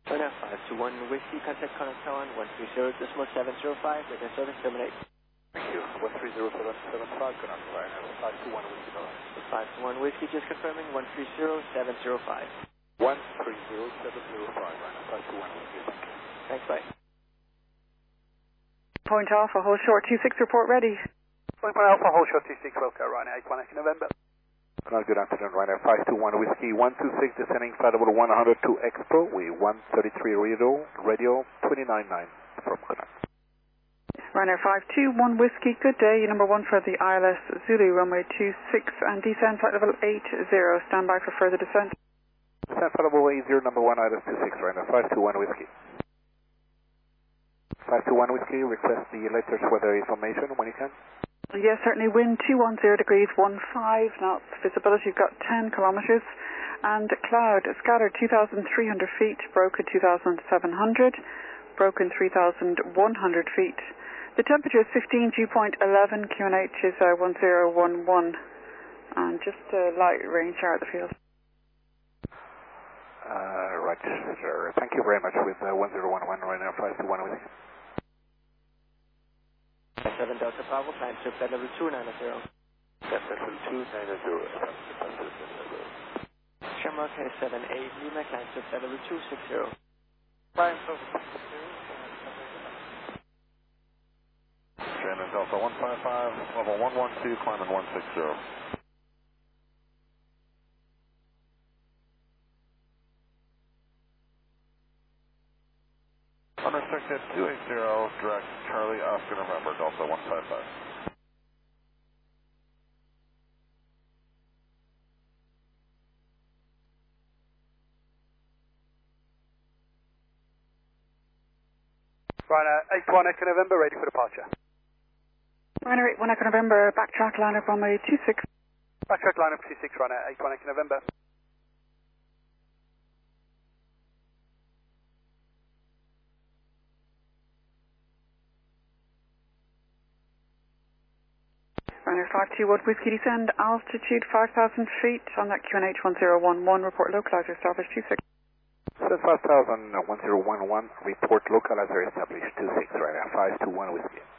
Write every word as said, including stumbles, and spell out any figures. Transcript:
Runner five two one Whiskey, contact Connect on one three zero decimal seven zero five, radio service terminate. Thank you. one three zero seven seven five, Connect Ryanair five two one Whiskey November. five two one Whiskey, just confirming one three zero seven zero five. one three zero seven zero five, Ryanair five two one Whiskey, thank you. Thanks, bye. Point Alpha, hold short two six, report ready. Point Alpha, hold short two six, Wilco, Ryanair eight one Echo November. Good afternoon, Ryanair five two one Whiskey, one two six, descending flight level one hundred two Expo, we one thirty-three radio, radio two nine nine from Connect. Ryanair five two one Whiskey, good day, number one for the I L S Zulu, runway two six, and descend flight level eight zero, stand by for further descent. Descend flight level eight zero, number one I L S two six, Ryanair five two one Whiskey. five two one Whiskey, request the latest weather information when you can. Yes, certainly. Wind two one zero degrees, one five knots. Visibility, you've got ten kilometres. And cloud scattered two thousand three hundred feet, broken two thousand seven hundred, broken three thousand one hundred feet. The temperature is fifteen, dew point eleven, Q N H is uh, one zero one one. And just a light rain shower at the field. Uh, right, sir. Thank you very much with uh, one zero one one right now, five two one Whiskey. seven Delta Bravo, climb to flight level two nine zero. Flight level two nine zero. Shamrock seven eight, Lima, climb to flight level two six zero. Climb to six zero. Shannon Delta one five five, level one one two, climbing one six zero. Unrestricted two eight zero, direct Charlie Oscar November, Delta one five five. Ryanair eight one Echo November, ready for departure. Ryanair eight one Echo November, backtrack line up runway two six. Backtrack line up two six, Ryanair eight one Echo November. Ryanair five two one Whiskey, descend altitude five thousand feet on that Q N H one zero one one, report localizer established two six. five thousand one zero one one, report localizer established two six, Ryanair five two one Whiskey.